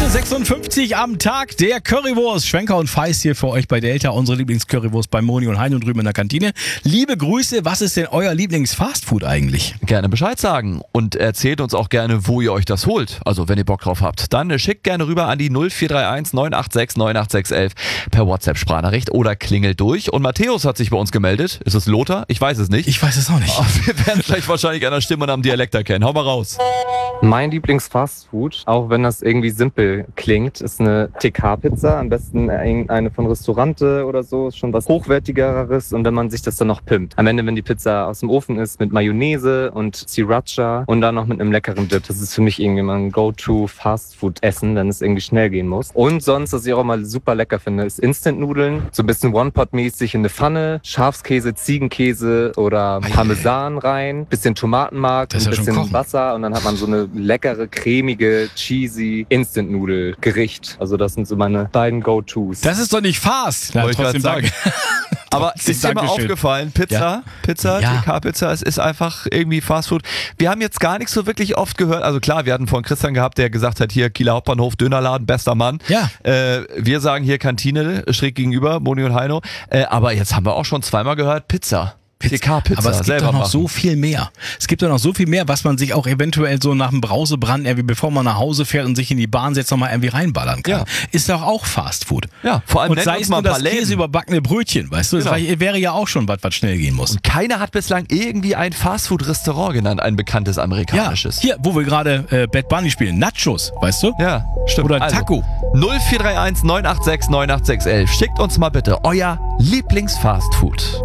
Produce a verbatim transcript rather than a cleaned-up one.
Stunde sechsundfünfzig am Tag der Currywurst. Schwenker und Feist hier für euch bei Delta. Unsere Lieblingscurrywurst bei Moni und Heino drüben in der Kantine. Liebe Grüße, was ist denn euer Lieblingsfastfood eigentlich? Gerne Bescheid sagen und erzählt uns auch gerne, wo ihr euch das holt. Also wenn ihr Bock drauf habt, dann schickt gerne rüber an die null vier drei eins neun acht sechs neun acht sechs eins per WhatsApp-Sprachnachricht oder klingelt durch. Und Matthäus hat sich bei uns gemeldet. Ist es Lothar? Ich weiß es nicht. Ich weiß es auch nicht. Aber wir werden vielleicht wahrscheinlich an der Stimme und am Dialekt erkennen. Hau mal raus. Mein Lieblingsfastfood, auch wenn das irgendwie simpel klingt, ist eine T K-Pizza. Am besten eine von Restaurante oder so. Ist schon was Hochwertigeres. Und wenn man sich das dann noch pimpt. Am Ende, wenn die Pizza aus dem Ofen ist, mit Mayonnaise und Sriracha und dann noch mit einem leckeren Dip. Das ist für mich irgendwie mal ein Go-To-Fastfood-Essen, wenn es irgendwie schnell gehen muss. Und sonst, was ich auch mal super lecker finde, ist Instant-Nudeln. So ein bisschen One-Pot-mäßig in eine Pfanne. Schafskäse, Ziegenkäse oder Parmesan rein. Bisschen Tomatenmark, ein ja bisschen Wasser. Und dann hat man so eine leckere, cremige, cheesy Instant-Nudel-Gericht. Also das sind so meine beiden Go-Tos. Das ist doch nicht fast. Wollte ich gerade sagen. Aber ist dir mal aufgefallen, Pizza, Ja. Pizza, Ja. T K-Pizza, es ist einfach irgendwie Fastfood. Wir haben jetzt gar nicht so wirklich oft gehört, also klar, wir hatten vorhin Christian gehabt, der gesagt hat, hier Kieler Hauptbahnhof, Dönerladen, bester Mann. Ja. Äh, wir sagen hier Kantine, schräg gegenüber, Moni und Heino. Äh, aber jetzt haben wir auch schon zweimal gehört, Pizza. T K-Pizza, aber es gibt selber doch noch machen. so viel mehr. Es gibt doch noch so viel mehr, was man sich auch eventuell so nach dem Brausebrand, irgendwie bevor man nach Hause fährt und sich in die Bahn setzt, nochmal irgendwie reinballern kann. Ja. Ist doch auch Fastfood. Ja, vor allem Und nennt sei uns es mal nur ein das paar Läden. käseüberbackene Brötchen, weißt du? Das Genau. war, wäre ja auch schon was, was schnell gehen muss. Keiner hat bislang irgendwie ein Fastfood-Restaurant genannt, ein bekanntes Ja, amerikanisches. hier, wo wir gerade äh, Bad Bunny spielen, Nachos, weißt du? Ja, stimmt. Oder Also, Taco. null vier drei eins neun acht sechs neun acht sechs eins. Schickt uns mal bitte euer Lieblingsfastfood.